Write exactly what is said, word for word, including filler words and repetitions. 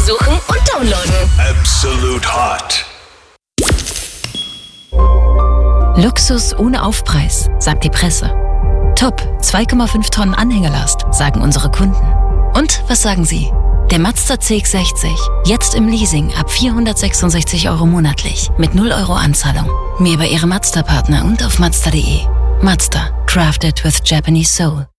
suchen und downloaden. Absolute Hot. Luxus ohne Aufpreis, sagt die Presse. Top, zwei Komma fünf Tonnen Anhängelast, sagen unsere Kunden. Und was sagen Sie? Der Mazda C X sechzig, jetzt im Leasing ab vierhundertsechsundsechzig Euro monatlich, mit null Euro Anzahlung. Mehr bei Ihrem Mazda-Partner und auf Mazda punkt de. Mazda, crafted with Japanese soul.